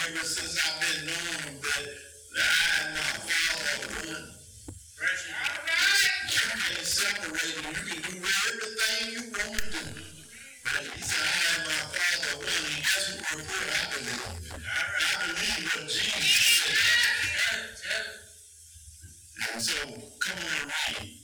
ever since I've been known that I and my Father are one. You can't separate them. You can do everything you want to do. But he said, I and my Father are one. And that's what report I believe. I believe what Jesus said. And so, come on and read.